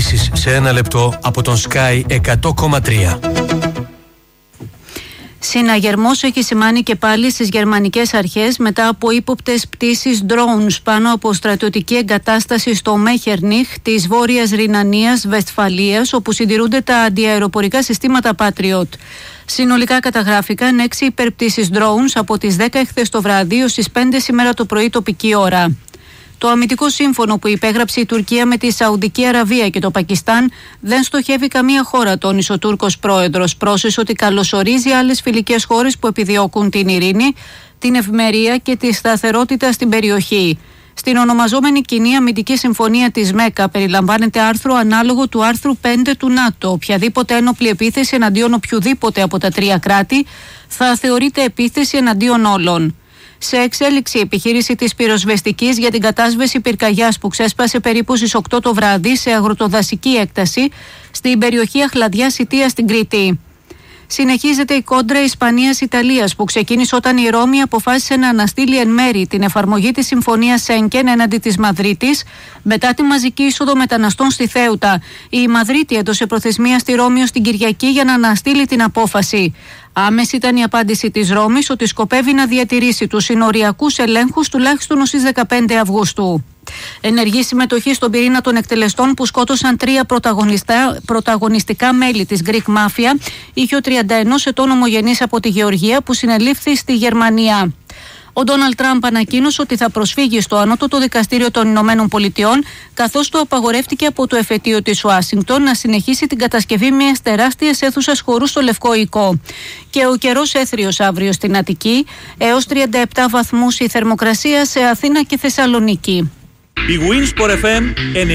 Ειδήσεις σε 1 λεπτό από τον Sky 100,3. Συναγερμός έχει σημάνει και πάλι στις γερμανικές αρχές μετά από ύποπτες πτήσεις drones πάνω από στρατιωτική εγκατάσταση στο Μέχερνιχ της Βόρειας Ρινανίας Βεσφαλίας, όπου συντηρούνται τα αντιαεροπορικά συστήματα Patriot. Συνολικά καταγράφηκαν 6 υπερπτήσεις drones από τις 10 εχθές το βράδυ ως τις 5 σήμερα το πρωί τοπική ώρα. Το αμυντικό σύμφωνο που υπέγραψε η Τουρκία με τη Σαουδική Αραβία και το Πακιστάν δεν στοχεύει καμία χώρα, τόνισε ο Τούρκος πρόεδρος. Πρόσθεσε ότι καλωσορίζει άλλες φιλικές χώρες που επιδιώκουν την ειρήνη, την ευημερία και τη σταθερότητα στην περιοχή. Στην ονομαζόμενη κοινή αμυντική συμφωνία της ΜΕΚΑ περιλαμβάνεται άρθρο ανάλογο του άρθρου 5 του ΝΑΤΟ. Οποιαδήποτε ένοπλη επίθεση εναντίον οποιοδήποτε από τα 3 κράτη θα θεωρείται επίθεση εναντίον όλων. Σε εξέλιξη επιχείρηση της πυροσβεστικής για την κατάσβεση πυρκαγιάς που ξέσπασε περίπου στις 8 το βράδυ σε αγροτοδασική έκταση στην περιοχή Αχλαδιάς Ιτία στην Κρήτη. Συνεχίζεται η κόντρα Ισπανίας-Ιταλίας που ξεκίνησε όταν η Ρώμη αποφάσισε να αναστείλει εν μέρη την εφαρμογή της συμφωνίας Σέγκεν έναντι της Μαδρίτης μετά τη μαζική είσοδο μεταναστών στη Θέουτα. Η Μαδρίτη έδωσε προθεσμία στη Ρώμη ως την Κυριακή για να αναστείλει την απόφαση. Άμεση ήταν η απάντηση της Ρώμης ότι σκοπεύει να διατηρήσει τους συνοριακούς ελέγχους τουλάχιστον ως τις 15 Αυγούστου. Ενεργή συμμετοχή στον πυρήνα των εκτελεστών που σκότωσαν 3 πρωταγωνιστικά μέλη της Greek Mafia είχε ο 31 ετών ομογενής από τη Γεωργία που συνελήφθη στη Γερμανία. Ο Ντόναλντ Τραμπ ανακοίνωσε ότι θα προσφύγει στο Ανώτατο Δικαστήριο των Ηνωμένων Πολιτειών, καθώς του απαγορεύτηκε από το εφετείο της Ουάσιγκτον να συνεχίσει την κατασκευή μιας τεράστιας αίθουσας χορού στο Λευκό Οικό. Και ο καιρός έθριος αύριο στην Αττική, έως 37 βαθμούς η θερμοκρασία σε Αθήνα και Θεσσαλονίκη. Η Winsport FM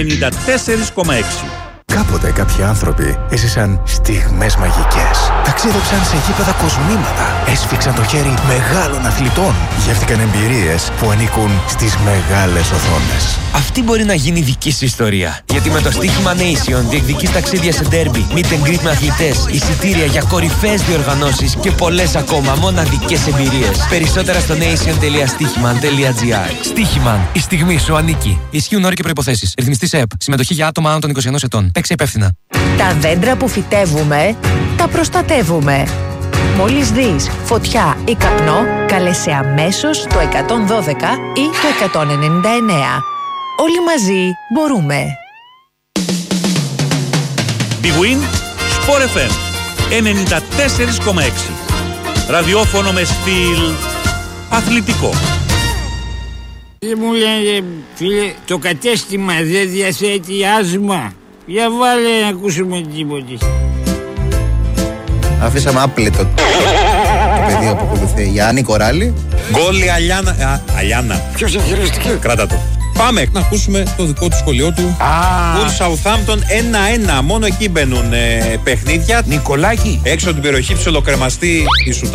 94,6. Κάποτε κάποιοι άνθρωποι έζησαν στιγμές μαγικές. Ταξίδεψαν σε γήπεδα κοσμήματα. Έσφιξαν το χέρι μεγάλων αθλητών. Γεύτηκαν εμπειρίες που ανήκουν στις μεγάλες οθόνες. Αυτή μπορεί να γίνει δική σου ιστορία. Γιατί με το στοίχημα Nation διεκδικείς ταξίδια σε ντέρμπι, meet and greet με αθλητές, εισιτήρια για κορυφαίες διοργανώσεις και πολλές ακόμα μοναδικές εμπειρίες. Περισσότερα στο nation.stichiman.gr. Στοίχημαν. Η στιγμή σου ανήκει. Ισχύουν όροι και προϋποθέσεις. Ρυθμιστής ΕΕΠ. Συμμετοχή για άτομα άνω των 21 ετών. Παίξε υπεύθυνα. Τα δέντρα που φυτεύουμε, τα προστατεύουμε. Μόλις δεις φωτιά ή καπνό, κάλεσε αμέσως το 112 ή το 199. Όλοι μαζί μπορούμε. Big Win Sport FM 94,6. Ραδιόφωνο με στυλ αθλητικό. Μου λένε, φίλε, το κατέστημα δεν διαθέτει άσμα. Για βάλε να ακούσουμε τίποτε. Αφήσαμε άπλετο το παιδί που ακολουθεί. Γιάννη Κοράλη. Γκόλ η Αλιάνα. Ποιος εγχειρίστηκε? Κράτα το. Πάμε να ακούσουμε το δικό του σχολείο του. Γκολ Southampton 1-1. Μόνο εκεί μπαίνουν παιχνίδια. Νικολάκη. Έξω από την περιοχή του ολοκρεμαστή η Σουτά.